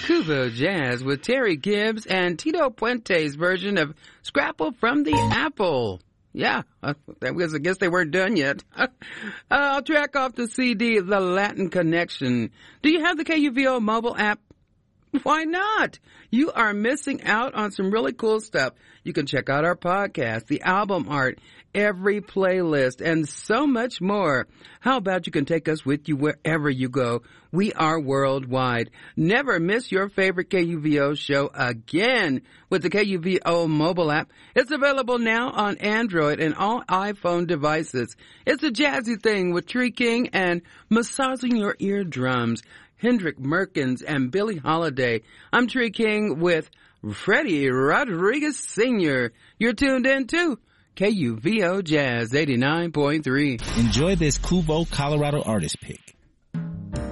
Kuvo Jazz with Terry Gibbs and Tito Puente's version of Scrapple from the Apple. Yeah, I guess they weren't done yet. I'll track off the CD, The Latin Connection. Do you have the KUVO mobile app? Why not? You are missing out on some really cool stuff. You can check out our podcast, the album art, every playlist, and so much more. How about you can take us with you wherever you go? We are worldwide. Never miss your favorite KUVO show again with the KUVO mobile app. It's available now on Android and all iPhone devices. It's a jazzy thing with Tree King and massaging your eardrums. Hendrik Merkins and Billie Holiday. I'm Tree King with Freddie Rodriguez Sr. You're tuned in to KUVO Jazz 89.3. Enjoy this Kuvo Colorado artist pick.